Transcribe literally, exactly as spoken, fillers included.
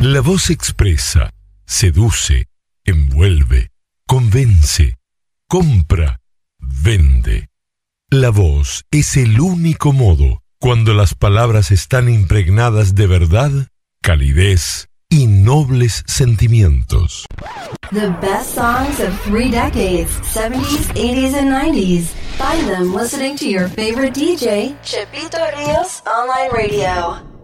La voz expresa, seduce, envuelve, convence, compra, vende. La voz es el único modo cuando las palabras están impregnadas de verdad, calidez y nobles sentimientos. The best songs of three decades, seventies, eighties, and nineties. Find them listening to your favorite D J, Chipito Rios Online Radio.